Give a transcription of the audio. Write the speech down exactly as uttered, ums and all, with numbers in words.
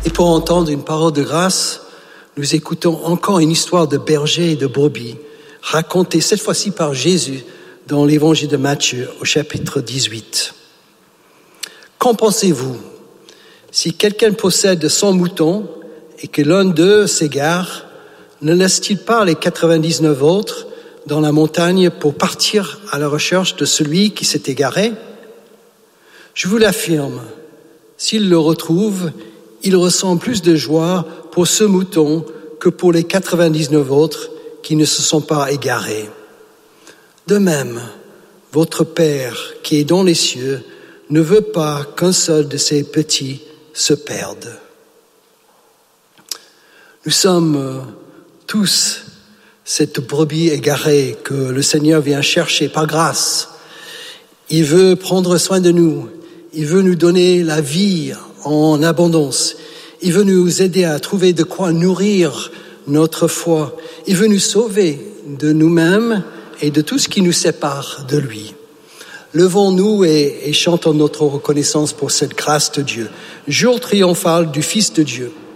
Et pour entendre une parole de grâce, nous écoutons encore une histoire de berger et de brebis, racontée cette fois-ci par Jésus dans l'évangile de Matthieu au chapitre dix-huit. Qu'en pensez-vous? Si quelqu'un possède cent moutons et que l'un d'eux s'égare, ne laisse-t-il pas les quatre-vingt-dix-neuf autres dans la montagne pour partir à la recherche de celui qui s'est égaré? Je vous l'affirme, s'il le retrouve, il ressent plus de joie pour ce mouton que pour les quatre-vingt-dix-neuf autres qui ne se sont pas égarés. De même, votre Père qui est dans les cieux ne veut pas qu'un seul de ses petits se perde. Nous sommes tous cette brebis égarée que le Seigneur vient chercher par grâce. Il veut prendre soin de nous. Il veut nous donner la vie en abondance. Il veut nous aider à trouver de quoi nourrir notre foi. Il veut nous sauver de nous-mêmes et de tout ce qui nous sépare de lui. Levons-nous et, et chantons notre reconnaissance pour cette grâce de Dieu. Jour triomphal du Fils de Dieu.